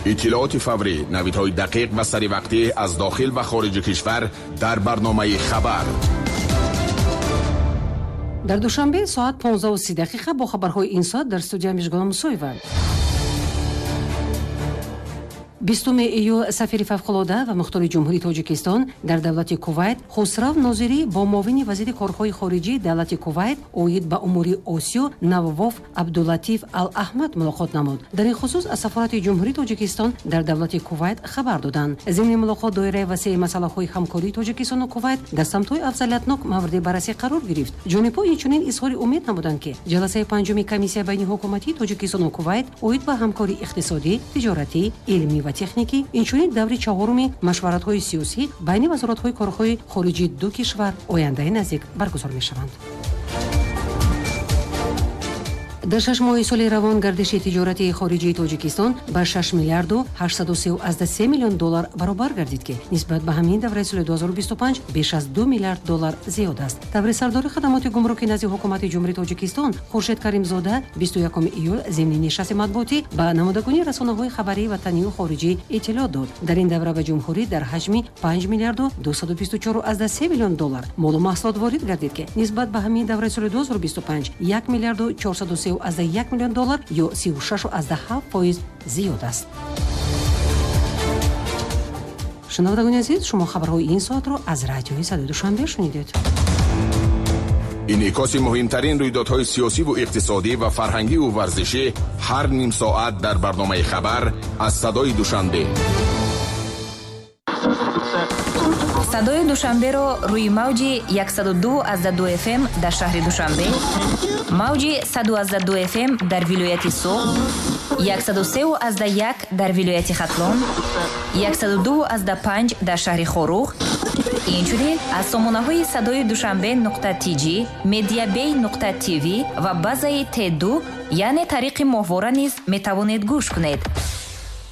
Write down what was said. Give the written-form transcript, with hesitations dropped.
اطلاعات فوری، نویدهای دقیق و سریع از داخل و خارج کشور در برنامه خبر. در دوشنبه ساعت 15:30 با خبرهای این ساعت در استودیو مژگان مسویوند. 20 ایول سفیر فوق‌العاده و مختار جمهوری تاجیکستان در دولت کویت خسرو ناظری با معاون وزیر کارهای خارجی دولت کویت اوید به امور آسیا نواف عبداللطیف الاحمد ملاقات نمود. در این خصوص از سفارت جمهوری تاجیکستان در دولت کویت خبر دادند. ضمن ملاقات دایره وسیع مسائل همکاری تاجیکستان و کویت در سمت‌های افضلیتناک مورد بررسی قرار گرفت. جانب‌ها اینچنین اظهار امید نمودند که جلسه پنجم کمیسیون بین حکومتی تاجیکستان و کویت اوید به همکاری اقتصادی، تجارتی، علمی و تکنیکی اینچنین دوری چهارم مشورت‌های سیاسی بین وزارت‌های کارهای خارجی دو کشور آینده نزدیک برگزار می‌شوند. در 6 ماه سال روان گردش تجارتی خارجی تاجیکستان به 6 میلیارد و 803 میلیون دلار برابر گردید که نسبت به همین دوره سال 2025 بیش از 2 میلیارد دلار زیاد است. تبر سردار خدمات گمرکی نزد حکومت جمهوری تاجیکستان خورشید کریمزاده 21 ایول ضمن نشست مطبوعاتی به نمایندگان رسانه‌های خبری و تنیو خارجی اطلاع داد. در این دوره به جمهوری در حجم 5 میلیارد و 224 میلیون دلار مال و محصولات وارد گردید که نسبت به همین دوره سال 2025 1 میلیارد و 403 از 1 میلیون دلار یا 36.7% زیاد است. شنوندگان عزیز، شما خبرهای این ساعت را از رادیوی صدای دوشنبه شنیدید. انعکاس مهمترین رویدادهای سیاسی و اقتصادی و فرهنگی و ورزشی هر نیم ساعت در برنامه خبر از صدای دوشنبه. صدای دوشنبه را روی موج 102.2 FM در شهر دوشنبه، موج 102 FM در ولایت سوغد، 103.1 در ولایت ختلان، 102.5 در شهر خاروخ. اینچنین از سامانه‌های صدای دوشنبه نقطه تیجی، مدیابی نقطه تیوی و بازای ت2 یعنی طریق ماهواره نیز میتوانید گوش کنید.